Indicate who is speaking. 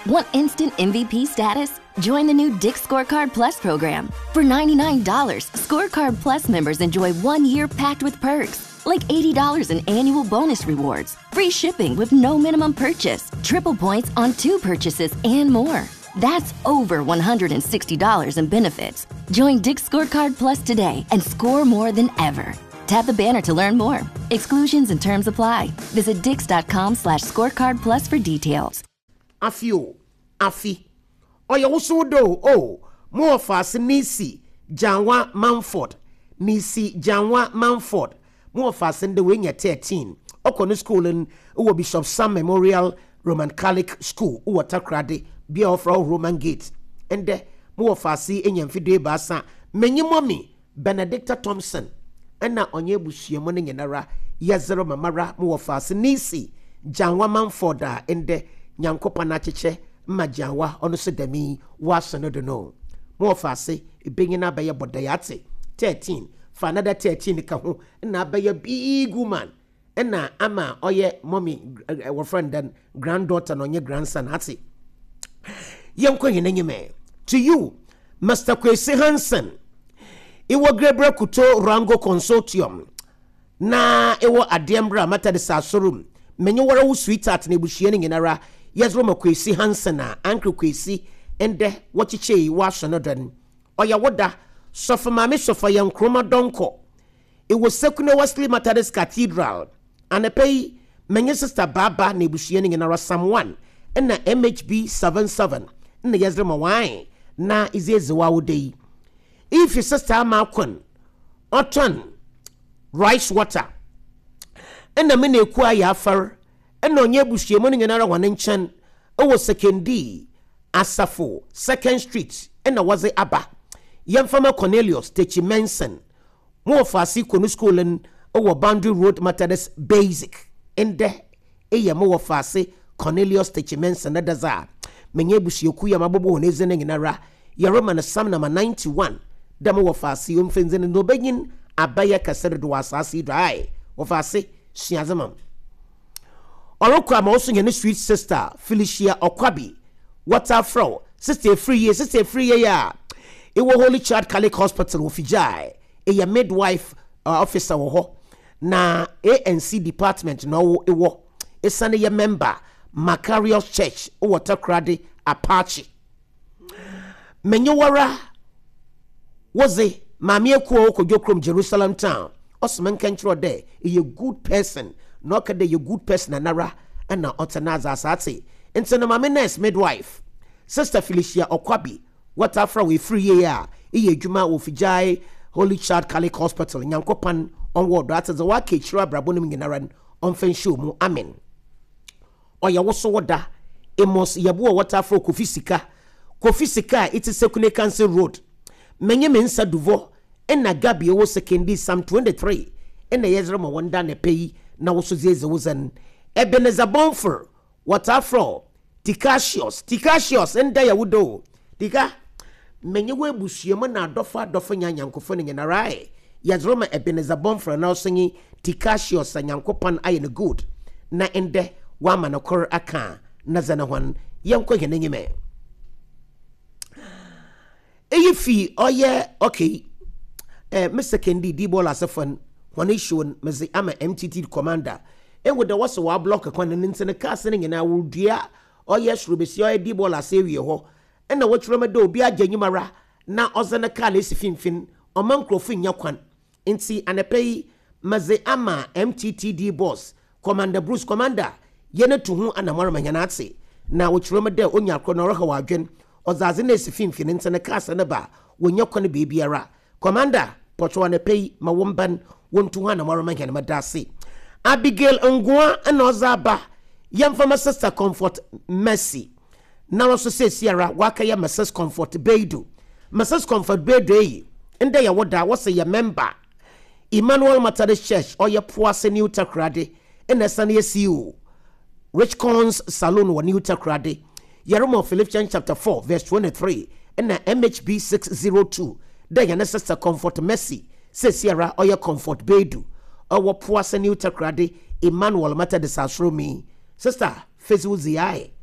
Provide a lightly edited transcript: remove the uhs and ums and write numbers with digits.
Speaker 1: Want instant MVP status? Join the new Dick's Scorecard Plus program. For $99, Scorecard Plus members enjoy 1 year packed with perks, like $80 in annual bonus rewards, free shipping with no minimum purchase, triple points on 2 purchases, and more. That's over $160 in benefits. Join Dick's Scorecard Plus today and score more than ever. Tap the banner to learn more. Exclusions and terms apply. Visit dix.com/scorecardplus for details.
Speaker 2: Afi. Oya wusu do more fast Nisi Janwa Manford. More fast in the wing at 13. Okonu school in Bishop Sam Memorial Roman Catholic School Takrade be of Roman Gate. And the more fast in Yamfide Basa Many mommy Benedicta Thompson. And na onye bushie morning yenara yazero mamara more fast Nisi Janwa Manford and the Nyankopa na chiche majanwa ono se demi wasano do no mo fa se ebenyina baye bodayate 13 for another 13 ka ho na baye big woman na ama oye mommy our friend and granddaughter no nye grandson ate yenko hinanyime to you Mr. Kwesi Hansen iwo Gabriel Kuto Rango Consortium na iwo Adembra Matade Sasorum menye wara wo sweetheart na ebuhie ne nyinara Yezroma Kwesi Hansen na Uncle Kwesi ende wachiche washo no dan oya woda sofa mame sofa yan kroma donko it was Secular Wesley Methodist Cathedral anepei menye sister baba na ebuhie ne nyinara Sam 1 na MHB 77 na Yezroma wine na izezewa wodei if your sister amakon oton rice water na me na eku aya afar na onye buhie mo nyinara wane nchen o sekendi Asafo 2nd Street na waze aba Yemfama Cornelius Techi Mensen mo fasi konu school in o Boundary Road Methodist Basic ende eye mo fasi Cornelius Techi Mensen na daza menye buhie ku ya mabobo honeze ne nyinara ya Roman Sam number 91 da mo fasi omfenze ne no begin abaya kasere do asasi dai wo fasi siazamam Orokwa ma also your sweet sister Felicia Okwabi Waterfro sister free year ya it was Holy Child Catholic Hospital ofijai a midwife officer wo na ANC department no ewo esane ye member Macarius Church Watercrade Apache menyowara woze mami ekuo kodwokrom Jerusalem town osman kanchro there a good person no kade you good person anara and na otanaza asate into no mame nurse midwife sister Felicia Okwabi Waterfro we free year iye djuma ofijai Holy Child Catholic Hospital nyankopan onward that is the wake chira brabo no nginaran onfen show mu amen oya woso woda emos yabo Waterfro kofisika it is Sekune Council Road menye mensa duvo na gabi wo sekendi Psalm 23 na Yezroma wanda ne pei na wosozeze wozan Ebenezer Bonfer Waterfro Tikasius enda ya wudo tika menye we busuemo na adofa nyanyankofo ne nyenarae Yezroma Ebenezer Bonfer na osenyi Tikasius nyankopan ayene good na ende wa manokor aka na zana hwan yanko henenye eyifi oye okay Mr. Kendi Dibola Asafan when he shown Mr. Ama MTT commander and with the was a block upon an internet casting and I will dear or yes Rubisio Dibola Savio and the watch Ramado be a genuine na ozana kalis fin or mancrofin yakwan in see and a pay Maze Ama MTTD boss Commander Bruce Commander yene to whom and a Mormanazi now which Ramado Unya Chronoroha wagon or Zazines fin internet cast and a bar when you're going to be biara Commander Potwana pay ma womban wontuhana Moromanga madasi Abigail Ngwa and Ozaba Yamfama sister Comfort Mercy now also say Sierra Wakaya Mrs. Comfort Bedu Mrs. Comfort Bedu and they are what that was a member Emmanuel Methodist Church or your Poise New Takrade and the Sunny SU Rich Corns Saloon or New Takrade Yeromo Philippians chapter 4 verse 23 and the MHB 602 Then sister Comfort Mercy says Sierra or your Comfort Bedu or Poise New Takrade Emmanuel Methodist Asromi sister Fezuzi